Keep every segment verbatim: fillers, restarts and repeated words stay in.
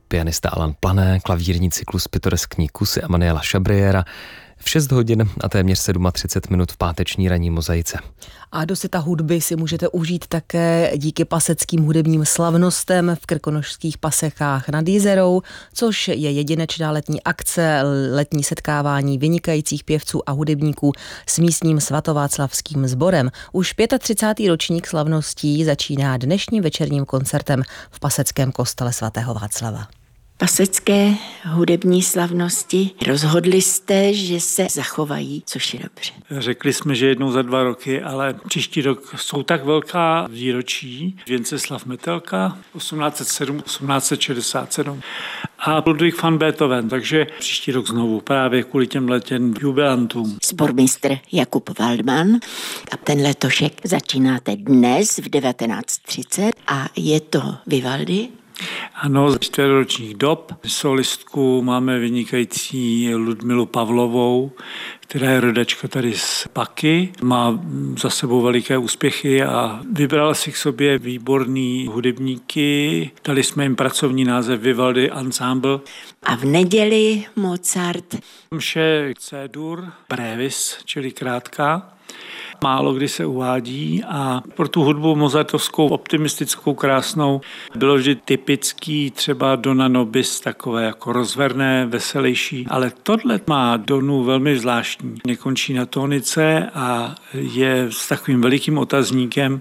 pianista Alan Plané, klavírní cyklus Pitoreskní kusy Emanuela Chabriera v šest hodin a téměř třicet sedm minut v páteční ranní mozaice. A dosyta hudby si můžete užít také díky paseckým hudebním slavnostem v krkonošských Pasechách nad Jizerou, což je jedinečná letní akce, letní setkávání vynikajících pěvců a hudebníků s místním svatováclavským sborem. Už třicátý pátý ročník slavností začíná dnešním večerním koncertem v paseckém kostele svatého Václava. Pasecké hudební slavnosti. Rozhodli jste, že se zachovají, což je dobře. Řekli jsme, že jednou za dva roky, ale příští rok jsou tak velká výročí. Věnceslav Metelka, osmnáct set sedm osmnáct set šedesát sedm a Ludwig van Beethoven, takže příští rok znovu, právě kvůli těm letěm jubilantům. Sbormistr Jakub Waldman a ten letošek začínáte dnes v devatenáct třicet a je to Vivaldi. Ano, z čtvrtoročních dob. Solistku máme vynikající Ludmilu Pavlovou, která je rodačka tady z Paky. Má za sebou veliké úspěchy a vybrala si k sobě výborný hudebníky. Dali jsme jim pracovní název Vivaldi Ensemble. A v neděli Mozart. Mše C-dur, brevis, čili krátká. Málo kdy se uvádí a pro tu hudbu mozartovskou, optimistickou, krásnou bylo vždy typický třeba Dona Nobis, takové jako rozverné, veselější, ale tohle má Donu velmi zvláštní. Nekončí na tónice a je s takovým velikým otazníkem,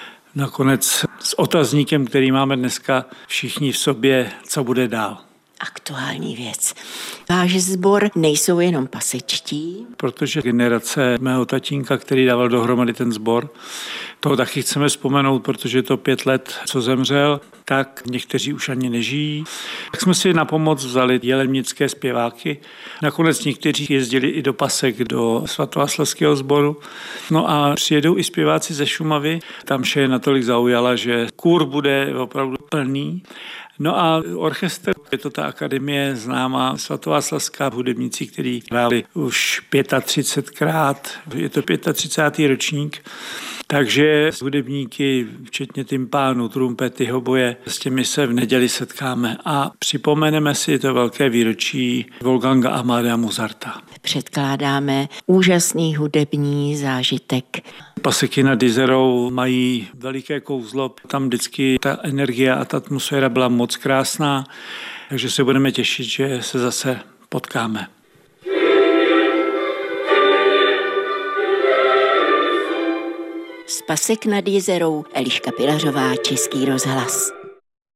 nakonec s otazníkem, který máme dneska všichni v sobě, co bude dál. Aktuální věc. Váš sbor nejsou jenom pasečtí. Protože generace mého tatínka, který dával dohromady ten sbor, toho taky chceme vzpomenout, protože to pět let, co zemřel, tak někteří už ani nežijí. Tak jsme si na pomoc vzali jelemnické zpěváky. Nakonec někteří jezdili i do Pasek, do svatováclavského sboru. No a přijedou i zpěváci ze Šumavy. Tam vše je natolik zaujala, že kůr bude opravdu plný. No a orchestr, je to ta akademie známá svatováclavská, hudebníci, kteří hráli už třicetkrát, je to třicátý pátý ročník, takže hudebníky, včetně tympánu, trumpety, hoboje, s těmi se v neděli setkáme a připomeneme si to velké výročí Wolfganga Amadea Mozarta. Předkládáme úžasný hudební zážitek. Paseky nad Jizerou mají veliké kouzlo, tam vždycky ta energie a ta atmosféra byla moc krásná, takže se budeme těšit, že se zase potkáme. Z Pasek nad Jizerou Eliška Pilařová, Český rozhlas.